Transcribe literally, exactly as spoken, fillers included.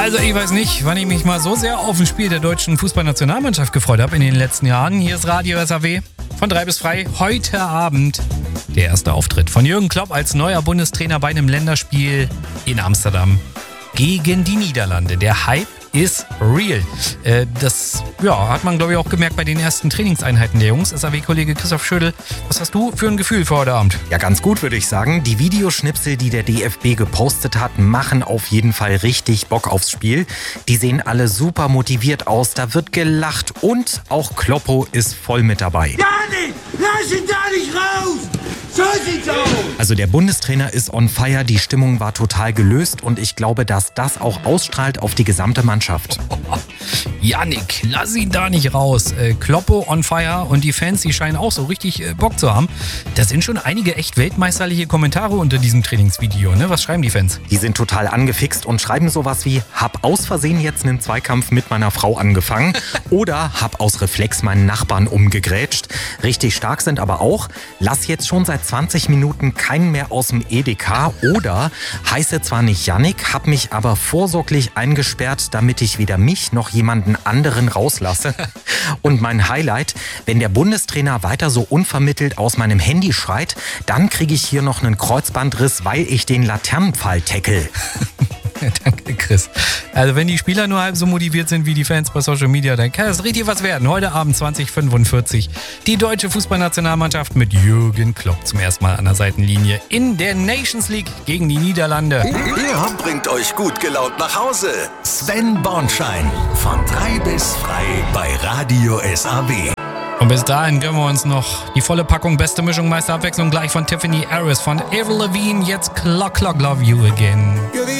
Also ich weiß nicht, wann ich mich mal so sehr auf ein Spiel der deutschen Fußballnationalmannschaft gefreut habe in den letzten Jahren. Hier ist Radio S A W von drei bis frei. Heute Abend der erste Auftritt von Jürgen Klopp als neuer Bundestrainer bei einem Länderspiel in Amsterdam gegen die Niederlande. Der Hype ist real. Äh, das ja, hat man, glaube ich, auch gemerkt bei den ersten Trainingseinheiten der Jungs. S A W-Kollege Christoph Schödel, was hast du für ein Gefühl für heute Abend? Ja, ganz gut, würde ich sagen. Die Videoschnipsel, die der D F B gepostet hat, machen auf jeden Fall richtig Bock aufs Spiel. Die sehen alle super motiviert aus, da wird gelacht und auch Kloppo ist voll mit dabei. Janik, lass ihn da nicht raus! So sieht's aus! Also der Bundestrainer ist on fire, die Stimmung war total gelöst und ich glaube, dass das auch ausstrahlt auf die gesamte Mannschaft. Oh, Janik, lass ihn da nicht raus. Äh, Kloppo on fire und die Fans, die scheinen auch so richtig äh, Bock zu haben. Da sind schon einige echt weltmeisterliche Kommentare unter diesem Trainingsvideo, ne? Was schreiben die Fans? Die sind total angefixt und schreiben sowas wie: Hab aus Versehen jetzt einen Zweikampf mit meiner Frau angefangen oder hab aus Reflex meinen Nachbarn umgegrätscht. Richtig stark sind aber auch: Lass jetzt schon seit zwanzig Minuten keinen mehr aus dem Edeka oder heiße zwar nicht Janik, hab mich aber vorsorglich eingesperrt, damit ich weder mich noch jemanden anderen rauslasse. Und mein Highlight: Wenn der Bundestrainer weiter so unvermittelt aus meinem Handy schreit, dann kriege ich hier noch einen Kreuzbandriss, weil ich den Laternenpfahl tackle. Danke, Chris. Also wenn die Spieler nur halb so motiviert sind wie die Fans bei Social Media, dann kann das richtig was werden. Heute Abend zwanzig Uhr fünfundvierzig die deutsche Fußballnationalmannschaft mit Jürgen Klopp zum ersten Mal an der Seitenlinie in der Nations League gegen die Niederlande. Er bringt euch gut gelaunt nach Hause. Sven Bornschein von drei bis frei bei Radio S A W. Und bis dahin gönnen wir uns noch die volle Packung beste Mischung, meiste Abwechslung gleich von Tiffany Harris, von Avril Lavigne. Jetzt Clock Clock Love You Again.